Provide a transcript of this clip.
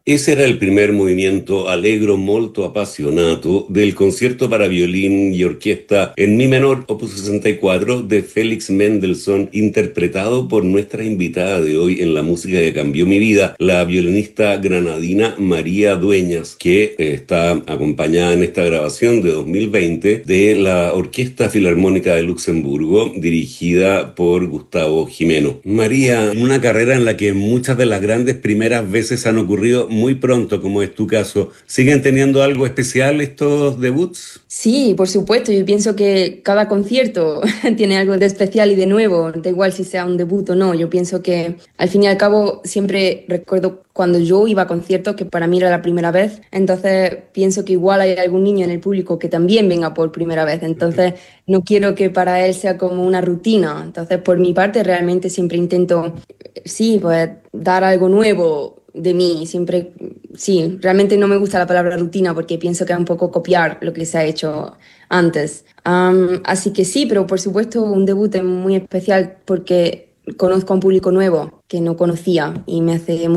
Ese era el primer movimiento allegro molto appassionato del concierto para violín y orquesta en mi menor, opus 64, de Félix Mendelssohn, interpretado por nuestra invitada de hoy en La Música que Cambió Mi Vida, la violinista granadina María Dueñas, que está acompañada en esta grabación de 2020 de la Orquesta Filarmónica de Luxemburgo, dirigida por Gustavo Jimeno. María, una carrera en la que muchas de las grandes primeras veces han ocurrido muy pronto, como es tu caso. ¿Siguen teniendo algo especial estos debuts? Sí, por supuesto, yo pienso que cada concierto tiene algo de especial y de nuevo, da igual si sea un debut o no. Yo pienso que al fin y al cabo siempre recuerdo cuando yo iba a conciertos que para mí era la primera vez, entonces pienso que igual hay algún niño en el público que también venga por primera vez, entonces no quiero que para él sea como una rutina, entonces por mi parte realmente siempre intento, sí, pues dar algo nuevo de mí, siempre, sí, realmente no me gusta la palabra rutina porque pienso que es un poco copiar lo que se ha hecho antes. Así que sí, pero por supuesto un debut es muy especial porque conozco a un público nuevo que no conocía y me hace